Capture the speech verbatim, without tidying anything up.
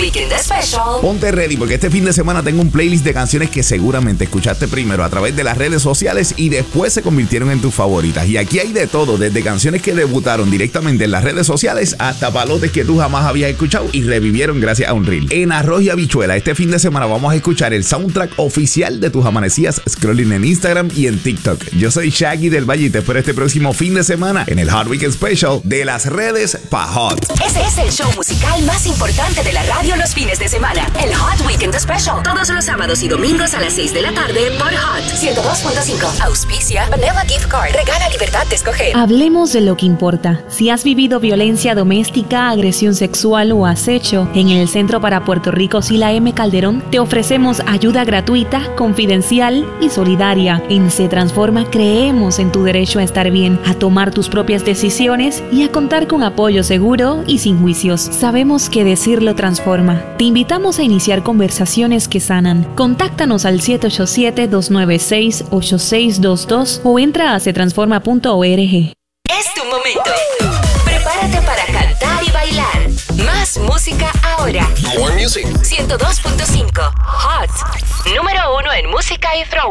Weekend Special. Ponte ready porque este fin de semana tengo un playlist de canciones que seguramente escuchaste primero a través de las redes sociales y después se convirtieron en tus favoritas. Y aquí hay de todo, desde canciones que debutaron directamente en las redes sociales hasta palotes que tú jamás habías escuchado y revivieron gracias a un reel. En Arroz y Habichuela, este fin de semana vamos a escuchar el soundtrack oficial de tus amanecidas scrolling en Instagram y en TikTok. Yo soy Shaggy del Valle y te espero este próximo fin de semana en el Hot Weekend Special de las redes pa' Hot. Ese es el show musical más importante de la radio los fines de semana. El Hot Weekend Special. Todos los sábados y domingos a las seis de la tarde por Hot ciento dos punto cinco. Auspicia Vanilla Gift Card. Regala libertad de escoger. Hablemos de lo que importa. Si has vivido violencia doméstica, agresión sexual o acecho, en el Centro para Puerto Rico Sila M. Calderón te ofrecemos ayuda gratuita, confidencial y solidaria. En Se Transforma creemos en tu derecho a estar bien, a tomar tus propias decisiones y a contar con apoyo seguro y sin juicios. Sabemos que decirlo transforma. Te invitamos a iniciar conversaciones que sanan. Contáctanos al siete ocho siete, dos nueve seis, ocho seis dos dos o entra a se transforma punto org. Es tu momento. Prepárate para cantar y bailar. Más música ahora. More music. ciento dos punto cinco. Hot. Número uno en música y throwback.